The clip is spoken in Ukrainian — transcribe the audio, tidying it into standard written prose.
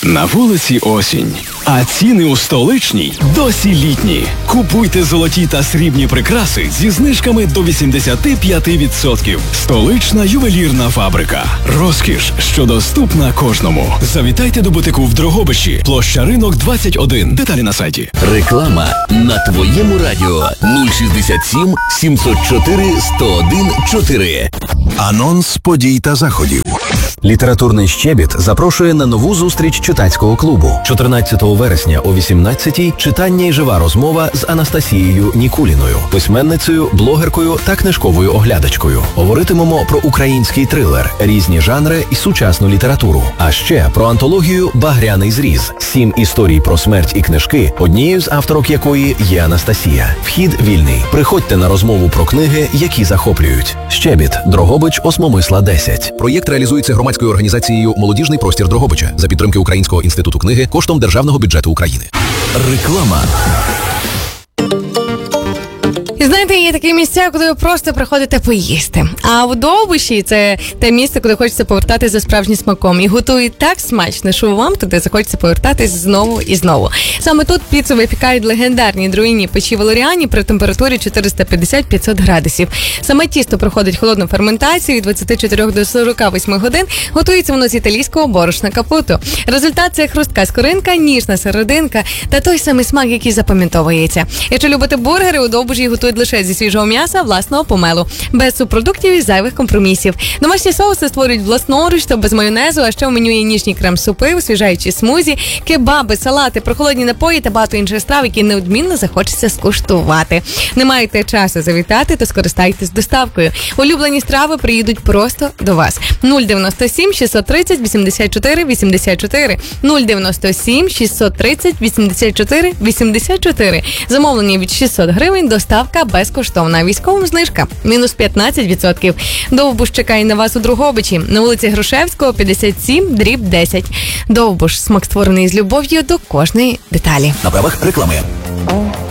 На вулиці осінь, а ціни у столичній досі літні. Купуйте золоті та срібні прикраси зі знижками до 85%. Столична ювелірна фабрика. Розкіш, що доступна кожному. Завітайте до бутику в Дрогобичі. Площа Ринок, 21. Деталі на сайті. Реклама на твоєму радіо 067 704 101 4. Анонс подій та заходів. Літературний щебіт запрошує на нову зустріч читацького клубу. 14 вересня о 18-й читання і жива розмова з Анастасією Нікуліною, письменницею, блогеркою та книжковою оглядачкою. Говоритимемо про український трилер, різні жанри і сучасну літературу. А ще про антологію «Багряний зріз». 7 історій про смерть і книжки, однією з авторок якої є Анастасія. Вхід вільний. Приходьте на розмову про книги, які захоплюють. Щебіт. Дрогобич, Осмомисла, 10. Проєкт реалізується громадською організацією «Молодіжний простір Дрогобича» за підтримки Українського інституту книги коштом Державного бюджету України. Реклама. І знаєте, є такі місця, куди ви просто приходите поїсти. А в Довбуші це те місце, куди хочеться повертатись за справжнім смаком. І готують так смачно, що вам туди захочеться повертатись знову і знову. Саме тут піцу випікають легендарні друїнні печі Валеріані при температурі 450-500 градусів. Саме тісто проходить холодну ферментацію від 24 до 48 годин. Готується воно з італійського борошна капуто. Результат – це хрустка скоринка, ніжна серединка та той самий смак, який запам'ятовується. Якщо любите бургери, у Довбуші готують лише зі свіжого м'яса власного помелу, без субпродуктів і зайвих компромісів. Домашні соуси створюють власноруч та без майонезу, а ще в меню є ніжні крем-супи, освіжаючі смузі, кебаби, салати, прохолодні напої та багато інших страв, які неодмінно захочеться скуштувати. Не маєте часу завітати, то скористайтесь доставкою. Улюблені страви приїдуть просто до вас. 097 630 84 84 097 630 84 84. Замовлення від 600 гривень, доставка безкоштовна. Військовим знижка мінус 15%. Довбуш чекає на вас у Дрогобичі на вулиці Грушевського, 57/10. Довбуш – смак створений з любов'ю до кожної деталі. На правах реклами.